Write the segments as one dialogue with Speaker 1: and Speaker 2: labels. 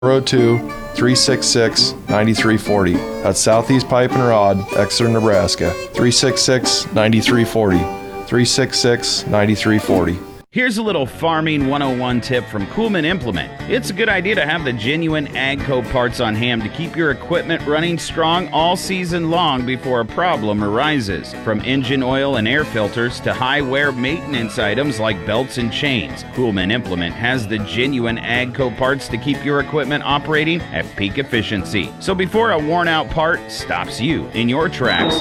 Speaker 1: 402-366-9340. That's Southeast Pipe and Rod, Exeter, Nebraska. 366-9340. 366-9340.
Speaker 2: Here's a little farming 101 tip from Kuhlman Implement. It's a good idea to have the genuine AGCO parts on hand to keep your equipment running strong all season long before a problem arises. From engine oil and air filters to high-wear maintenance items like belts and chains, Kuhlman Implement has the genuine AGCO parts to keep your equipment operating at peak efficiency. So before a worn-out part stops you in your tracks,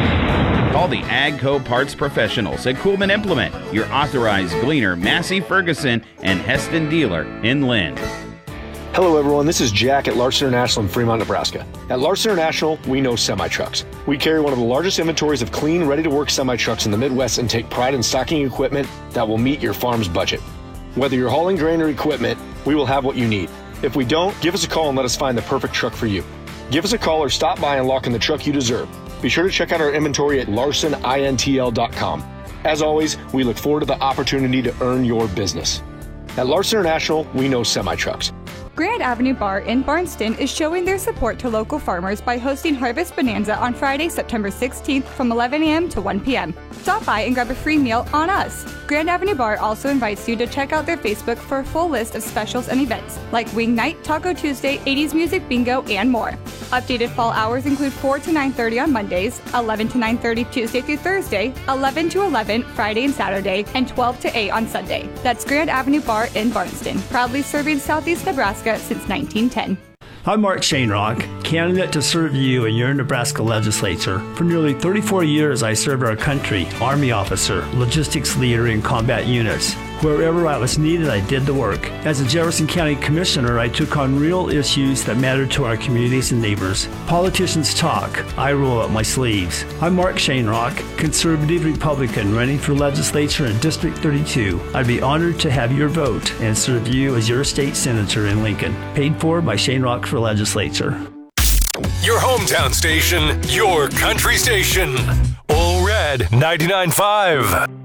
Speaker 2: call the AGCO parts professionals at Kuhlman Implement, your authorized Gleaner, Massey Ferguson, and Heston dealer in Lynn.
Speaker 3: Hello everyone, this is Jack at Larson International in Fremont, Nebraska. At Larson International, we know semi-trucks. We carry one of the largest inventories of clean, ready-to-work semi-trucks in the Midwest and take pride in stocking equipment that will meet your farm's budget. Whether you're hauling grain or equipment, we will have what you need. If we don't, give us a call and let us find the perfect truck for you. Give us a call or stop by and lock in the truck you deserve. Be sure to check out our inventory at LarsonINTL.com. As always, we look forward to the opportunity to earn your business. At Larson International, we know semi-trucks.
Speaker 4: Grand Avenue Bar in Barnston is showing their support to local farmers by hosting Harvest Bonanza on Friday, September 16th from 11 a.m. to 1 p.m. Stop by and grab a free meal on us. Grand Avenue Bar also invites you to check out their Facebook for a full list of specials and events, like Wing Night, Taco Tuesday, 80s Music Bingo, and more. Updated fall hours include 4 to 9:30 on Mondays, 11 to 9:30 Tuesday through Thursday, 11 to 11 Friday and Saturday, and 12 to 8 on Sunday. That's Grand Avenue Bar in Barnston, proudly serving Southeast Nebraska since 1910.
Speaker 5: I'm Mark Shanerock, candidate to serve you in your Nebraska legislature. For nearly 34 years, I served our country, Army officer, logistics leader in combat units. Wherever I was needed, I did the work. As a Jefferson County Commissioner, I took on real issues that mattered to our communities and neighbors. Politicians talk, I roll up my sleeves. I'm Mark Shanerock, conservative Republican running for legislature in District 32. I'd be honored to have your vote and serve you as your state senator in Lincoln. Paid for by Shanerock for Legislature.
Speaker 6: Your hometown station, your country station. All Red 99.5.